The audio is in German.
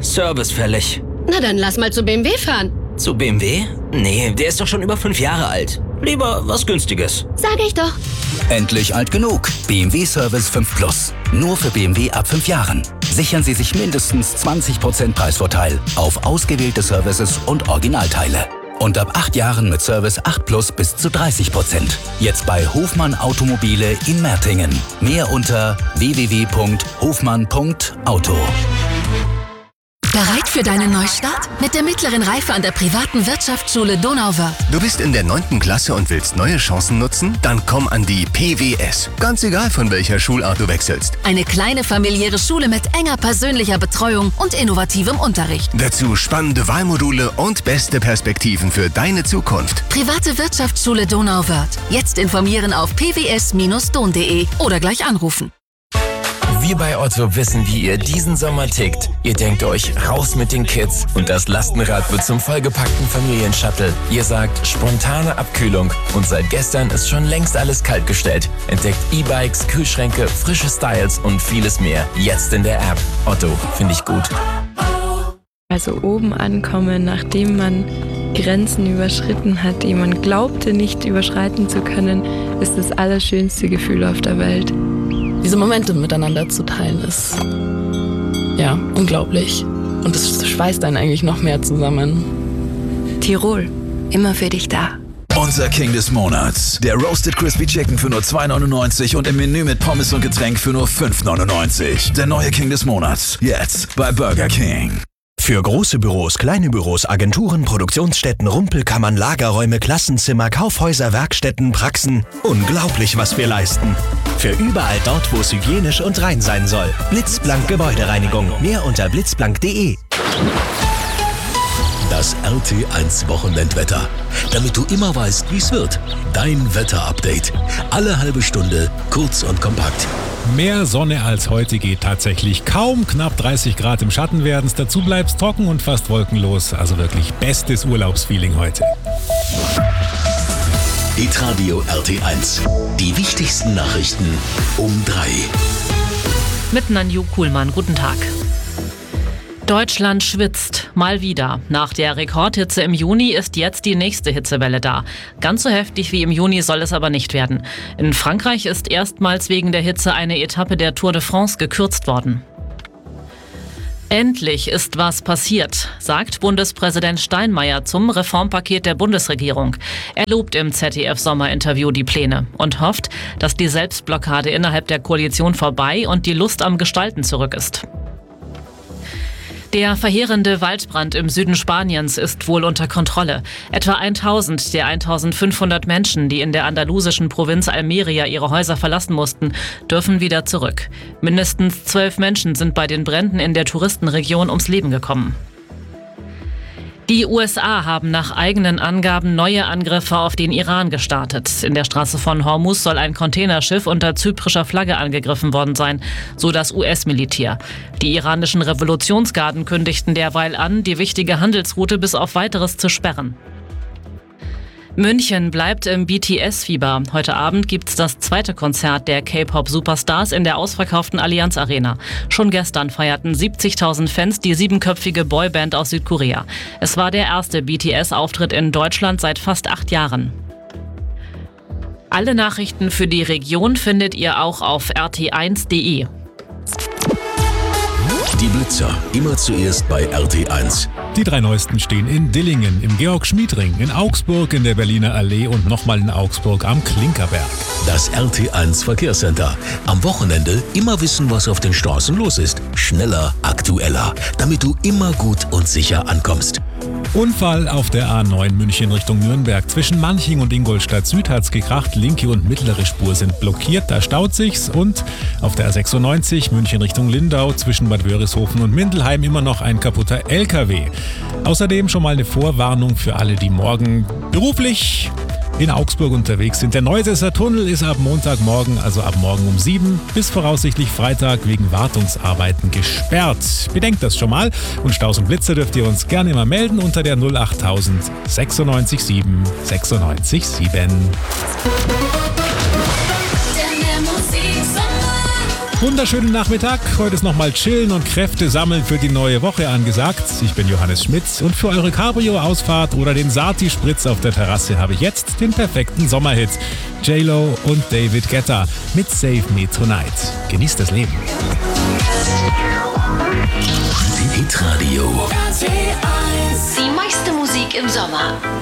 Service fällig. Na dann lass mal zu BMW fahren. Zu BMW? Nee, der ist doch schon über 5 Jahre alt. Lieber was Günstiges. Sag ich doch. Endlich alt genug. BMW Service 5 Plus. Nur für BMW ab 5 Jahren. Sichern Sie sich mindestens 20% Preisvorteil auf ausgewählte Services und Originalteile. Und ab 8 Jahren mit Service 8 Plus bis zu 30%. Jetzt bei Hofmann Automobile in Mertingen. Mehr unter www.hofmann.auto. Bereit für deinen Neustart? Mit der mittleren Reife an der privaten Wirtschaftsschule Donauwörth. Du bist in der 9. Klasse und willst neue Chancen nutzen? Dann komm an die PWS. Ganz egal, von welcher Schulart du wechselst. Eine kleine familiäre Schule mit enger persönlicher Betreuung und innovativem Unterricht. Dazu spannende Wahlmodule und beste Perspektiven für deine Zukunft. Private Wirtschaftsschule Donauwörth. Jetzt informieren auf pws-don.de oder gleich anrufen. Wir bei Otto wissen, wie ihr diesen Sommer tickt. Ihr denkt euch, raus mit den Kids und das Lastenrad wird zum vollgepackten Familienshuttle. Ihr sagt, spontane Abkühlung und seit gestern ist schon längst alles kaltgestellt. Entdeckt E-Bikes, Kühlschränke, frische Styles und vieles mehr. Jetzt in der App. Otto, finde ich gut. Also oben ankommen, nachdem man Grenzen überschritten hat, die man glaubte nicht überschreiten zu können, ist das allerschönste Gefühl auf der Welt. Diese Momente miteinander zu teilen ist, ja, unglaublich. Und es schweißt einen eigentlich noch mehr zusammen. Tirol, immer für dich da. Unser King des Monats. Der Roasted Crispy Chicken für nur 2,99 und im Menü mit Pommes und Getränk für nur 5,99. Der neue King des Monats. Jetzt bei Burger King. Für große Büros, kleine Büros, Agenturen, Produktionsstätten, Rumpelkammern, Lagerräume, Klassenzimmer, Kaufhäuser, Werkstätten, Praxen. Unglaublich, was wir leisten. Für überall dort, wo es hygienisch und rein sein soll. Blitzblank Gebäudereinigung. Mehr unter blitzblank.de. Das RT1 Wochenendwetter. Damit du immer weißt, wie es wird. Dein Wetterupdate. Alle halbe Stunde, kurz und kompakt. Mehr Sonne als heute geht tatsächlich kaum. Knapp 30 Grad im Schatten werden's. Dazu bleibt's trocken und fast wolkenlos. Also wirklich bestes Urlaubsfeeling heute. Hitradio RT1. Die wichtigsten Nachrichten um 3. Mit Nanju Kuhlmann. Guten Tag. Deutschland schwitzt. Mal wieder. Nach der Rekordhitze im Juni ist jetzt die nächste Hitzewelle da. Ganz so heftig wie im Juni soll es aber nicht werden. In Frankreich ist erstmals wegen der Hitze eine Etappe der Tour de France gekürzt worden. Endlich ist was passiert, sagt Bundespräsident Steinmeier zum Reformpaket der Bundesregierung. Er lobt im ZDF-Sommerinterview die Pläne und hofft, dass die Selbstblockade innerhalb der Koalition vorbei und die Lust am Gestalten zurück ist. Der verheerende Waldbrand im Süden Spaniens ist wohl unter Kontrolle. Etwa 1000 der 1500 Menschen, die in der andalusischen Provinz Almeria ihre Häuser verlassen mussten, dürfen wieder zurück. Mindestens 12 Menschen sind bei den Bränden in der Touristenregion ums Leben gekommen. Die USA haben nach eigenen Angaben neue Angriffe auf den Iran gestartet. In der Straße von Hormuz soll ein Containerschiff unter zyprischer Flagge angegriffen worden sein, so das US-Militär. Die iranischen Revolutionsgarden kündigten derweil an, die wichtige Handelsroute bis auf Weiteres zu sperren. München bleibt im BTS-Fieber. Heute Abend gibt's das zweite Konzert der K-Pop-Superstars in der ausverkauften Allianz Arena. Schon gestern feierten 70.000 Fans die 7-köpfige Boyband aus Südkorea. Es war der erste BTS-Auftritt in Deutschland seit fast 8 Jahren. Alle Nachrichten für die Region findet ihr auch auf rt1.de. Die Blitzer, immer zuerst bei RT1. Die 3 neuesten stehen in Dillingen, im Georg-Schmied-Ring, in Augsburg, in der Berliner Allee und nochmal in Augsburg am Klinkerberg. Das RT1 Verkehrscenter. Am Wochenende immer wissen, was auf den Straßen los ist. Schneller, aktueller, damit du immer gut und sicher ankommst. Unfall auf der A9 München Richtung Nürnberg. Zwischen Manching und Ingolstadt Süd hat's gekracht. Linke und mittlere Spur sind blockiert, da staut sich's. Und auf der A96 München Richtung Lindau zwischen Bad Wörishofen und Mindelheim immer noch ein kaputter LKW. Außerdem schon mal eine Vorwarnung für alle, die morgen beruflich in Augsburg unterwegs sind. Der Neusesser Tunnel ist ab Montagmorgen, also ab morgen um 7 bis voraussichtlich Freitag wegen Wartungsarbeiten gesperrt. Bedenkt das schon mal und Staus und Blitze dürft ihr uns gerne immer melden unter der 08000 96 7 96 7. Wunderschönen Nachmittag. Heute ist nochmal Chillen und Kräfte sammeln für die neue Woche angesagt. Ich bin Johannes Schmitz und für eure Cabrio-Ausfahrt oder den Sati-Spritz auf der Terrasse habe ich jetzt den perfekten Sommerhit. J-Lo und David Guetta mit Save Me Tonight. Genießt das Leben. Hitradio. Die meiste Musik im Sommer.